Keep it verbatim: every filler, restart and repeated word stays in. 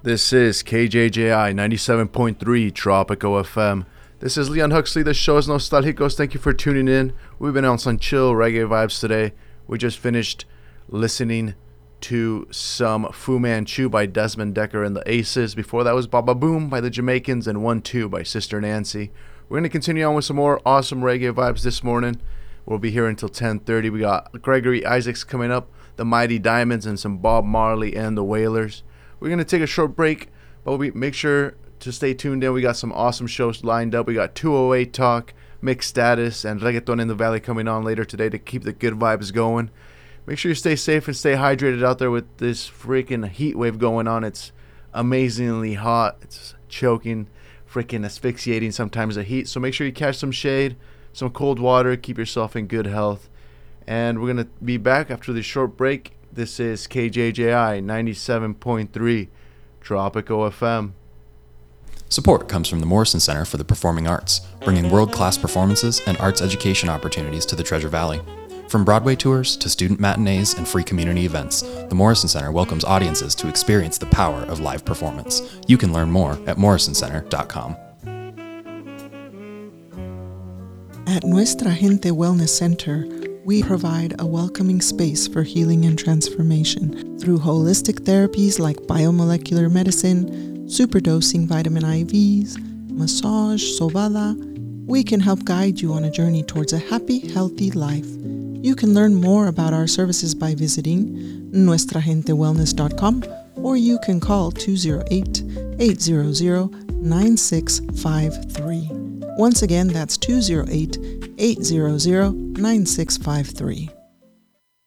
This is K J J I ninety-seven point three Tropico F M. This is Leon Huxley. The show is Nostalgicos. Thank you for tuning in. We've been on some chill reggae vibes today. We just finished listening to some Fu Manchu by Desmond Decker and the Aces. Before that was Baba Boom by the Jamaicans and one two by Sister Nancy. We're going to continue on with some more awesome reggae vibes this morning. We'll be here until ten thirty. We got Gregory Isaacs coming up, the Mighty Diamonds, and some Bob Marley and the Wailers. We're going to take a short break, but we make sure to stay tuned in. We got some awesome shows lined up. We got two oh eight Talk, Mixed Status, and Reggaeton in the Valley coming on later today to keep the good vibes going. Make sure you stay safe and stay hydrated out there with this freaking heat wave going on. It's amazingly hot. It's choking, freaking asphyxiating sometimes the heat. So make sure you catch some shade, some cold water, keep yourself in good health. And we're going to be back after this short break. This is K J J I ninety-seven point three Tropico F M. Support comes from the Morrison Center for the Performing Arts, bringing world-class performances and arts education opportunities to the Treasure Valley. From Broadway tours to student matinees and free community events, the Morrison Center welcomes audiences to experience the power of live performance. You can learn more at morrison center dot com. At Nuestra Gente Wellness Center, we provide a welcoming space for healing and transformation through holistic therapies like biomolecular medicine, superdosing vitamin I Vs, massage, sobada. We can help guide you on a journey towards a happy, healthy life. You can learn more about our services by visiting nuestra gente wellness dot com, or you can call two oh eight, eight hundred, nine six five three. Once again, that's two oh eight, eight hundred, nine six five three.